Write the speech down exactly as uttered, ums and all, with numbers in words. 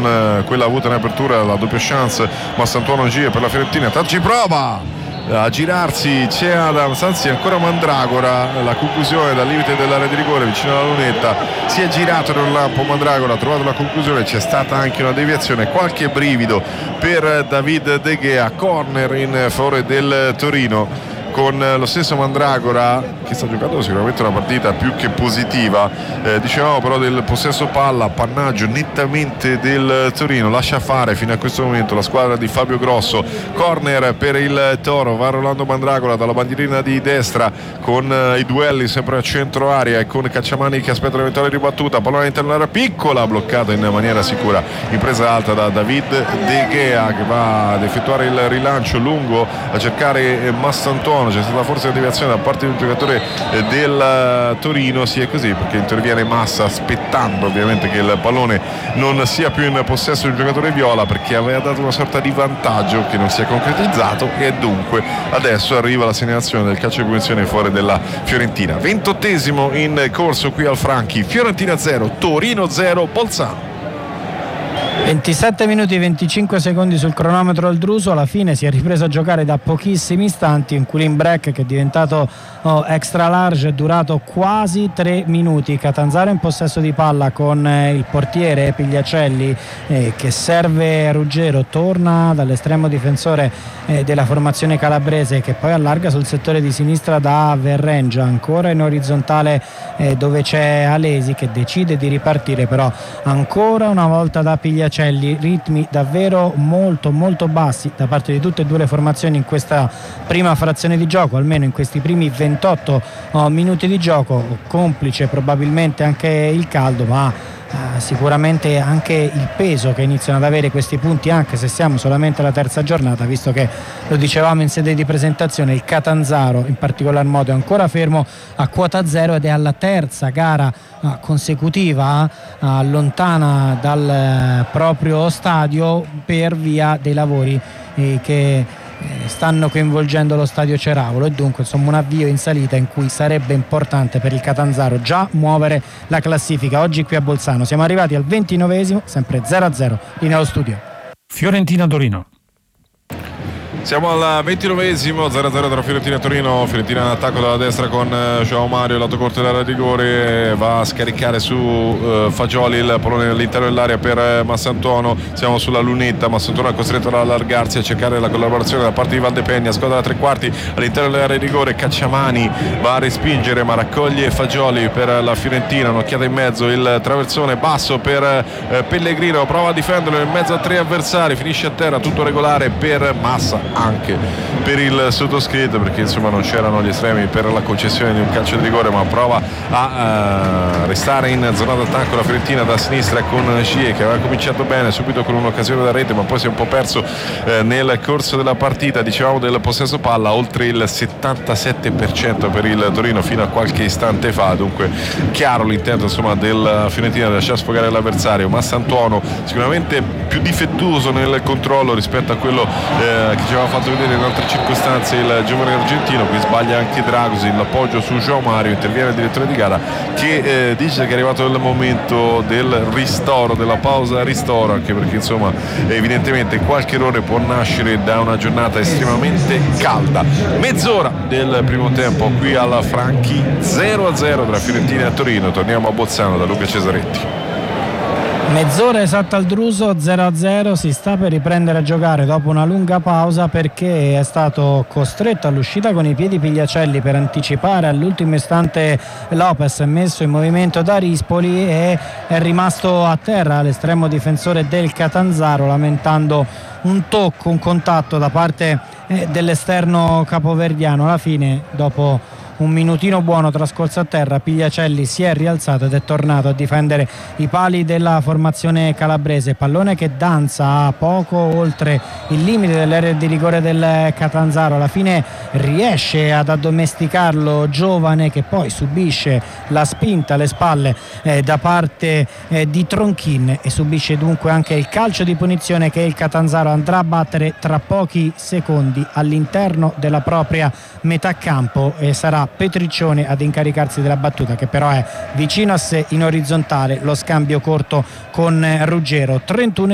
con eh, quella avuta in apertura, la doppia chance Massantuono gira per la Fiorentina, Taggi prova a girarsi, c'è Adams, anzi ancora Mandragora, la conclusione dal limite dell'area di rigore vicino alla lunetta, si è girato nel lampo Mandragora, ha trovato la conclusione, c'è stata anche una deviazione, qualche brivido per David De Gea, corner in favore del Torino con lo stesso Mandragora che sta giocando sicuramente una partita più che positiva. Eh, dicevamo però del possesso palla, appannaggio nettamente del Torino, lascia fare fino a questo momento la squadra di Fabio Grosso, corner per il Toro, va Rolando Mandragora dalla bandierina di destra con eh, i duelli sempre a centro area e con Cacciamani che aspetta l'eventuale ribattuta, pallone all'interno dell'area piccola, bloccato in maniera sicura, impresa alta da David De Gea che va ad effettuare il rilancio lungo a cercare Massantuono. C'è stata forse una deviazione da parte di un giocatore del Torino, sì è così perché interviene Massa aspettando ovviamente che il pallone non sia più in possesso del giocatore viola, perché aveva dato una sorta di vantaggio che non si è concretizzato e dunque adesso arriva la segnalazione del calcio di punizione fuori della Fiorentina. Ventottesimo in corso qui al Franchi, Fiorentina zero Torino zero, Bolzano. ventisette minuti e venticinque secondi sul cronometro al Druso, alla fine si è ripreso a giocare da pochissimi istanti, un cooling break che è diventato oh, extra large, è durato quasi tre minuti. Catanzaro in possesso di palla con eh, il portiere Pigliacelli eh, che serve Ruggero, torna dall'estremo difensore eh, della formazione calabrese che poi allarga sul settore di sinistra da Verrengia, ancora in orizzontale eh, dove c'è Alesi che decide di ripartire, però ancora una volta da Pigliacelli, ritmi davvero molto molto bassi da parte di tutte e due le formazioni in questa prima frazione di gioco, almeno in questi primi ventotto oh, minuti di gioco, complice probabilmente anche il caldo, ma Uh, sicuramente anche il peso che iniziano ad avere questi punti, anche se siamo solamente alla terza giornata, visto che lo dicevamo in sede di presentazione, il Catanzaro in particolar modo è ancora fermo a quota zero ed è alla terza gara uh, consecutiva uh, lontana dal uh, proprio stadio per via dei lavori eh, che stanno coinvolgendo lo stadio Ceravolo, e dunque insomma un avvio in salita in cui sarebbe importante per il Catanzaro già muovere la classifica. Oggi qui a Bolzano siamo arrivati al ventinovesimo, sempre zero a zero in allo studio. Fiorentina-Torino. Siamo al ventinovesimo, zero a zero tra Fiorentina e Torino. Fiorentina in attacco dalla destra con João Mario, lato corto dell'area di rigore, va a scaricare su uh, Fagioli, il pallone all'interno dell'area per Massantuono. Siamo sulla lunetta, Massantuono è costretto ad allargarsi, a cercare la collaborazione da parte di Valdepegna, squadra da tre quarti all'interno dell'area di rigore. Cacciamani va a respingere ma raccoglie Fagioli per la Fiorentina, un'occhiata in mezzo, il traversone basso per uh, Pellegrino, prova a difenderlo in mezzo a tre avversari, finisce a terra, tutto regolare per Massa, anche per il sottoscritto, perché insomma non c'erano gli estremi per la concessione di un calcio di rigore, ma prova a uh, restare in zona d'attacco la Fiorentina da sinistra con Scie che aveva cominciato bene subito con un'occasione da rete, ma poi si è un po' perso eh, nel corso della partita. Dicevamo del possesso palla oltre il settantasette per cento per il Torino fino a qualche istante fa, dunque chiaro l'intento insomma del Fiorentina di lasciare sfogare l'avversario. Massantuono sicuramente più difettuoso nel controllo rispetto a quello eh, che ci aveva fatto vedere in altre circostanze il giovane argentino. Qui sbaglia anche Dragosi, l'appoggio su João Mario, interviene il direttore di gara che eh, dice che è arrivato il momento del ristoro, della pausa ristoro, anche perché insomma evidentemente qualche errore può nascere da una giornata estremamente calda. Mezz'ora del primo tempo qui alla Franchi, zero a zero tra Fiorentina e Torino. Torniamo a Bolzano da Luca Cesaretti. Mezz'ora esatta al Druso, zero a zero, si sta per riprendere a giocare dopo una lunga pausa perché è stato costretto all'uscita con i piedi Pigliacelli per anticipare all'ultimo istante Lopez, messo in movimento da Rispoli, e è rimasto a terra l'estremo difensore del Catanzaro lamentando un tocco, un contatto da parte eh, dell'esterno capoverdiano. Alla fine, dopo un minutino buono trascorso a terra, Pigliacelli si è rialzato ed è tornato a difendere i pali della formazione calabrese. Pallone che danza a poco oltre il limite dell'area di rigore del Catanzaro, alla fine riesce ad addomesticarlo Giovane, che poi subisce la spinta alle spalle eh, da parte eh, di Tronchin e subisce dunque anche il calcio di punizione che il Catanzaro andrà a battere tra pochi secondi all'interno della propria metà campo, e sarà Petriccione ad incaricarsi della battuta, che però è vicino a sé in orizzontale, lo scambio corto con Ruggero. trentuno